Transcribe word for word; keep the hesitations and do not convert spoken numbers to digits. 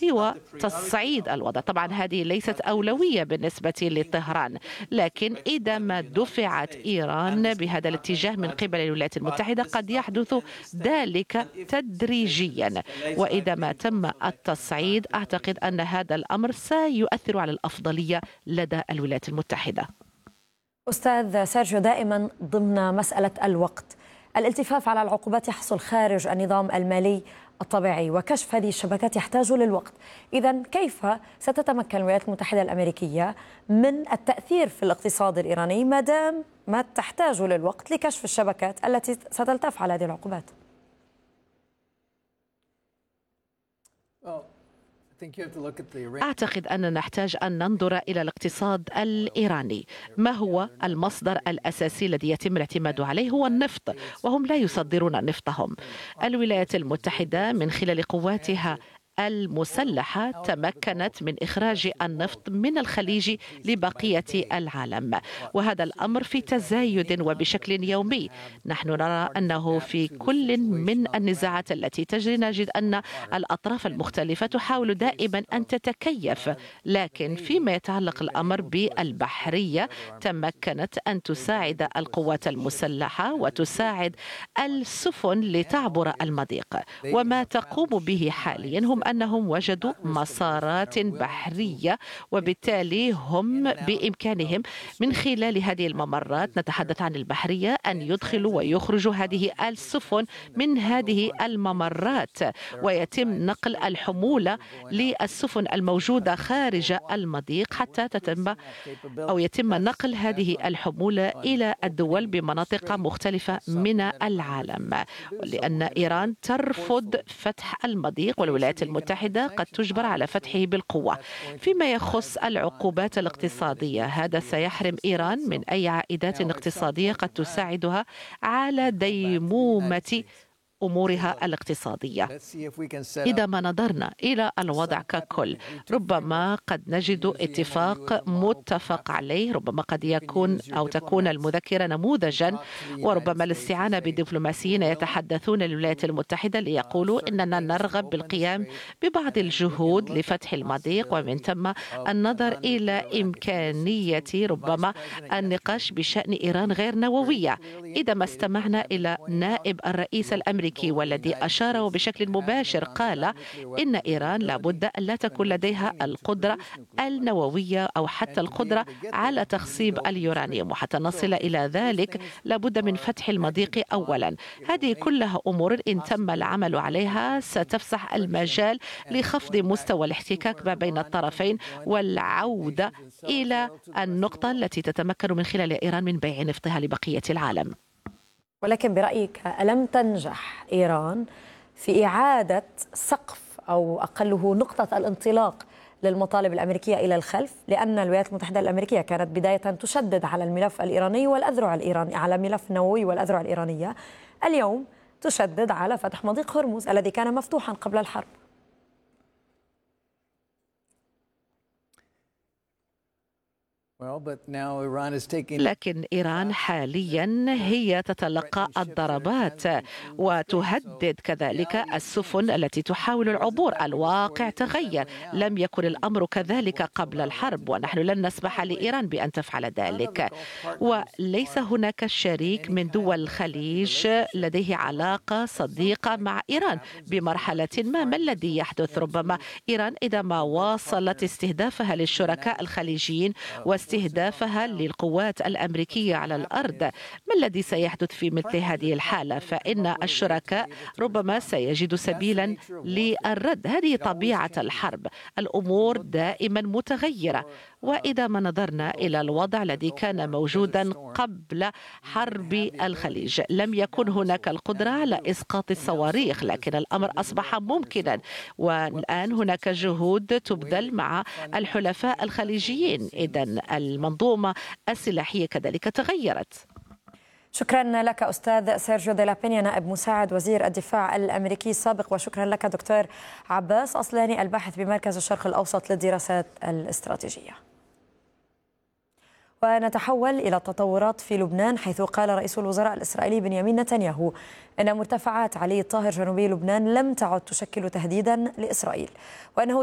سوى تصعيد الوضع. طبعا هذه ليست أولوية بالنسبة لطهران، لكن إذا ما دفعت إيران بهذا الاتجاه من قبل الولايات المتحدة قد يحدث ذلك تدريجيا، وإذا ما تم التصعيد أعتقد أن هذا الأمر سيؤثر على الأفضلية لدى الولايات المتحدة. أستاذ سيرجيو، دائما ضمن مسألة الوقت الالتفاف على العقوبات يحصل خارج النظام المالي الطبيعي، وكشف هذه الشبكات يحتاج للوقت. إذن كيف ستتمكن الولايات المتحدة الأمريكية من التأثير في الاقتصاد الإيراني ما دام ما تحتاج للوقت لكشف الشبكات التي ستلتف على هذه العقوبات؟ أعتقد أننا نحتاج أن ننظر إلى الاقتصاد الإيراني. ما هو المصدر الأساسي الذي يتم الاعتماد عليه؟ هو النفط، وهم لا يصدرون نفطهم. الولايات المتحدة من خلال قواتها المسلحة تمكنت من إخراج النفط من الخليج لبقية العالم، وهذا الأمر في تزايد وبشكل يومي. نحن نرى أنه في كل من النزاعات التي تجري نجد أن الأطراف المختلفة تحاول دائما أن تتكيف، لكن فيما يتعلق الأمر بالبحرية تمكنت أن تساعد القوات المسلحة وتساعد السفن لتعبر المضيق. وما تقوم به حاليا هم أنهم وجدوا مسارات بحرية، وبالتالي هم بإمكانهم من خلال هذه الممرات، نتحدث عن البحرية، أن يدخلوا ويخرجوا هذه السفن من هذه الممرات، ويتم نقل الحمولة للسفن الموجودة خارج المضيق حتى تتم أو يتم نقل هذه الحمولة إلى الدول بمناطق مختلفة من العالم، لأن إيران ترفض فتح المضيق والولايات المتحدة قد تجبر على فتحه بالقوة. فيما يخص العقوبات الاقتصادية، هذا سيحرم إيران من أي عائدات اقتصادية قد تساعدها على ديمومة أمورها الاقتصادية. إذا ما نظرنا إلى الوضع ككل ربما قد نجد اتفاق متفق عليه، ربما قد يكون أو تكون المذكرة نموذجا، وربما الاستعانة بدبلوماسيين يتحدثون للولايات المتحدة ليقولوا إننا نرغب بالقيام ببعض الجهود لفتح المضيق، ومن ثم النظر إلى إمكانية ربما النقاش بشأن إيران غير نووية. إذا ما استمعنا إلى نائب الرئيس الأمريكي والذي أشار بشكل مباشر قال إن إيران لابد أن لا تكون لديها القدرة النووية أو حتى القدرة على تخصيب اليورانيوم، وحتى نصل إلى ذلك لابد من فتح المضيق أولا. هذه كلها أمور إن تم العمل عليها ستفسح المجال لخفض مستوى الاحتكاك ما بين الطرفين والعودة إلى النقطة التي تتمكن من خلال إيران من بيع نفطها لبقية العالم. ولكن برأيك ألم تنجح إيران في إعادة سقف أو أقله نقطة الانطلاق للمطالب الأمريكية إلى الخلف؟ لأن الولايات المتحدة الأمريكية كانت بداية تشدد على الملف الإيراني والأذرع الإيراني على الملف النووي والأذرع الإيرانية، اليوم تشدد على فتح مضيق هرمز الذي كان مفتوحا قبل الحرب. لكن إيران حاليا هي تتلقى الضربات وتهدد كذلك السفن التي تحاول العبور. الواقع تغير، لم يكن الأمر كذلك قبل الحرب، ونحن لن نسمح لإيران بأن تفعل ذلك. وليس هناك شريك من دول الخليج لديه علاقة صديقة مع إيران بمرحلة ما. ما الذي يحدث؟ ربما إيران إذا ما واصلت استهدافها للشركاء الخليجيين واستهدافها للقوات الأمريكية على الأرض، ما الذي سيحدث في مثل هذه الحالة؟ فإن الشركاء ربما سيجدوا سبيلا للرد. هذه طبيعة الحرب، الأمور دائما متغيرة. وإذا ما نظرنا إلى الوضع الذي كان موجودا قبل حرب الخليج، لم يكن هناك القدرة على إسقاط الصواريخ، لكن الأمر أصبح ممكنا، والآن هناك جهود تبذل مع الحلفاء الخليجيين. إذن المنظومة السلاحية كذلك تغيرت. شكرا لك أستاذ سيرجيو دي لا بينيا، نائب مساعد وزير الدفاع الأمريكي السابق، وشكرا لك دكتور عباس أصلاني الباحث بمركز الشرق الأوسط للدراسات الاستراتيجية. ونتحول إلى التطورات في لبنان، حيث قال رئيس الوزراء الإسرائيلي بنيامين نتنياهو إن مرتفعات علي الطاهر جنوبي لبنان لم تعد تشكل تهديدا لإسرائيل، وأنه